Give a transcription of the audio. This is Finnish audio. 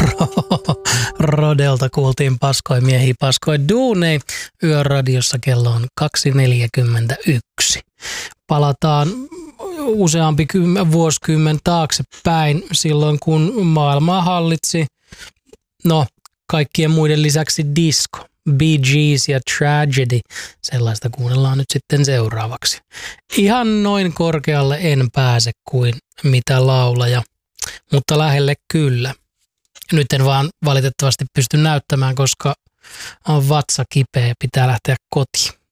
Rodelta kuultiin paskoi miehiä, paskoi duunei. Yöradiossa kello on 2.41. Palataan useampi vuosikymmen taaksepäin silloin, kun maailmaa hallitsi, kaikkien muiden lisäksi disco. Bee Gees ja Tragedy, sellaista kuunnellaan nyt sitten seuraavaksi. Ihan noin korkealle en pääse kuin mitä laulaja, mutta lähelle kyllä. Nyt en vaan valitettavasti pysty näyttämään, koska on vatsa kipeä ja pitää lähteä kotiin.